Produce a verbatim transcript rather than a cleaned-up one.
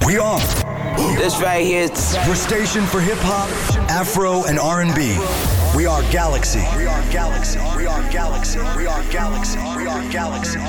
We are. This right here is Your station for hip hop, Afro, and R and B. We are Galaxy. We are Galaxy. We are Galaxy. We are Galaxy. We are Galaxy.